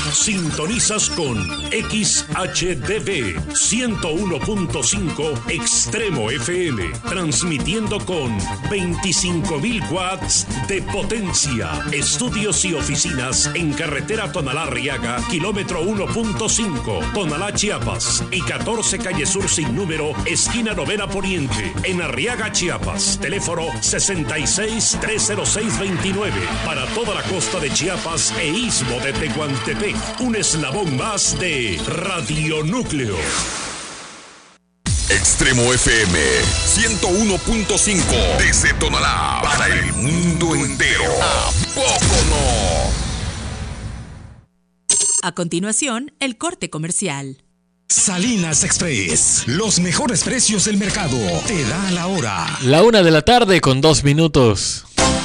Sintonizas con XHDB 101.5 Extremo FM, transmitiendo con 25.000 watts de potencia. Estudios y oficinas en carretera Tonalá-Arriaga, kilómetro 1.5, Tonalá, Chiapas, y 14 calle Sur sin número, esquina Novena Poniente, en Arriaga, Chiapas. Teléfono 66-306-29. Para toda la costa de Chiapas e istmo de Tehuantepec, un eslabón más de Radio Núcleo. Extremo FM 101.5 desde Tonalá para el mundo entero. ¿A poco no? A continuación, el corte comercial. Salinas Express, los mejores precios del mercado. Te da la hora. La 1 de la tarde con 2 minutos.